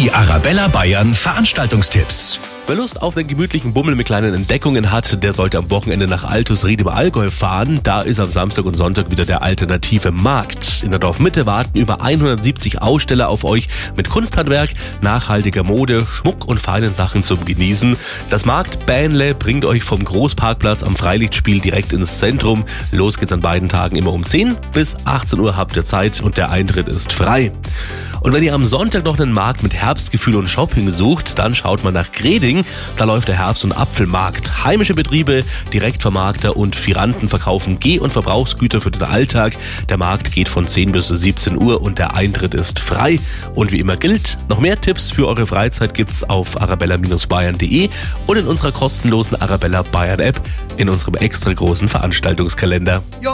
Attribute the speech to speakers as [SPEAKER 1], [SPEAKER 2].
[SPEAKER 1] Die Arabella Bayern Veranstaltungstipps.
[SPEAKER 2] Wer Lust auf den gemütlichen Bummel mit kleinen Entdeckungen hat, der sollte am Wochenende nach Altusried im Allgäu fahren. Da ist am Samstag und Sonntag wieder der alternative Markt. In der Dorfmitte warten über 170 Aussteller auf euch mit Kunsthandwerk, nachhaltiger Mode, Schmuck und feinen Sachen zum Genießen. Das Marktbähnle bringt euch vom Großparkplatz am Freilichtspiel direkt ins Zentrum. Los geht's an beiden Tagen immer um 10 bis 18 Uhr habt ihr Zeit und der Eintritt ist frei. Und wenn ihr am Sonntag noch einen Markt mit Herbstgefühl und Shopping sucht, dann schaut mal nach Greding. Da läuft der Herbst- und Apfelmarkt. Heimische Betriebe, Direktvermarkter und Firanten verkaufen Geh- und Verbrauchsgüter für den Alltag. Der Markt geht von 10 bis 17 Uhr und der Eintritt ist frei. Und wie immer gilt, noch mehr Tipps für eure Freizeit gibt's auf arabella-bayern.de und in unserer kostenlosen Arabella Bayern App in unserem extra großen Veranstaltungskalender.